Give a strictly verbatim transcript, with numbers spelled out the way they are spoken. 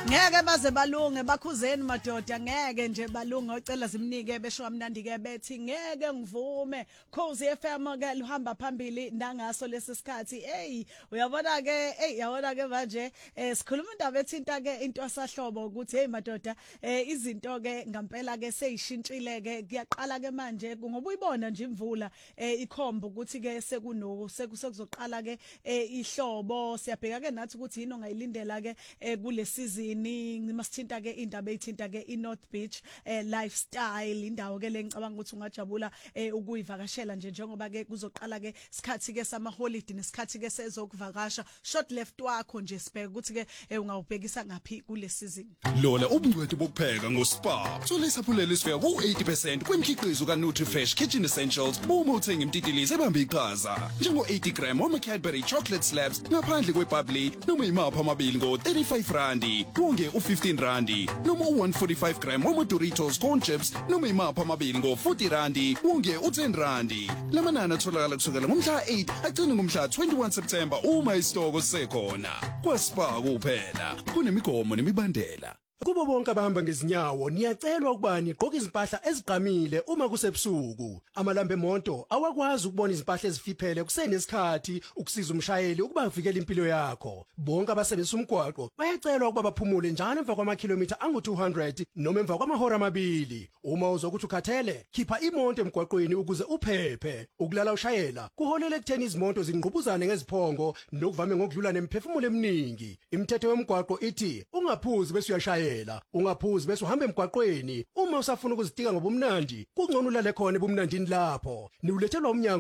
Ngeke baze balunge bakhuzeni madoda ngeke nje balunge ocela zimnike besho amnandi ke bethi ngeke ngivume Khosi F M ke luhamba phambili nangaso lesisikhathi hey uyabona ke hey yabona ke manje sikhuluma indaba ethinta ke into asahlobo ukuthi hey madoda izinto ke ngempela ke seyishintshile ke kuyaqala ke manje ngoba uyibona nje imvula ikhomba ukuthi ke sekuno sekuzoqala ke ihlobo siyabheka ke nathi ukuthi yini ongayilindela ke kule season masithinta ke indaba ethinta ke iNorth Beach lifestyle indawo ke lengicabanga ukuthi ungajabula ukuyivakashela nje njengoba ke kuzoqala ke isikhathi ke sama holiday nesikhathi ke sezokuvakasha short left wakho nje sibheka ukuthi ke ungawubhekisa ngapi kule season. Lola ubungcweti bokupheka ngoSpa thola isaphulelo esifika ku eighty percent kwimikhiqizo kaNutriFresh Kitchen Essentials uma uthenga imtitilizi ebambe iqhaza njengo eighty gram wama Cadbury chocolate slabs ngaphandle kwebubbly noma imapha amabili ngo thirty-five randi wonge u fifteen randi noma u one forty-five gram wama Doritos corn chips noma imapha amabili ngo forty randi wonge u ten randi lamanani atholakala kusukela ngomhla eight agcina ngomhla twenty-one September uma isitoko sisekhona kwaSpa kuphela kunemigomo nemibandela. Kubo bonke abahamba ngezinyawo niyacelwa ukuba niqoke izimpahla ezigqamile uma kusebusuku. Amalambe emonto awakwazi ukubona izimpahla ezifiphele kusenesikhathi ukusiza umshayeli ukuba avikele impilo yakho. Bonke abasebenzisa umgwaqo bayacelwa ukuba baphumule njalo emva kwamakhilomitha angu two hundred noma emva kwamahora amabili. Uma uzokuthi ukhathele, khipha imonto emgwaqweni ukuze uphephe. Ukulala ushayela kuholela ekutheni izimoto zingqubuzane ngeziphongo nokuvame ngokudlula nemphefumulo eminingi. Imithetho yomgwaqo ithi ungaphuzi bese uyashayela. Ungaphuzi bese uhamba emgwaqweni uma usafuna ukuzitika ngobumnandi kungcono ulale khona ebumnandini lapho. Niulethelwa umnyango